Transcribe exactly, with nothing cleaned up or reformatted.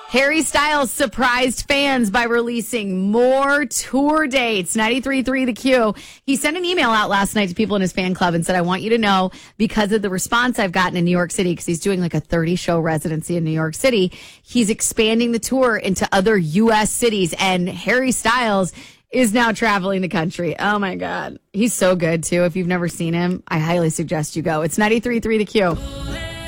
Harry Styles surprised fans by releasing more tour dates. ninety-three point three The Q. He sent an email out last night to people in his fan club and said, I want you to know, because of the response I've gotten in New York City, because he's doing like a thirty-show residency in New York City, he's expanding the tour into other U S cities, and Harry Styles is now traveling the country. Oh, my God. He's so good, too. If you've never seen him, I highly suggest you go. It's ninety-three point three The Q.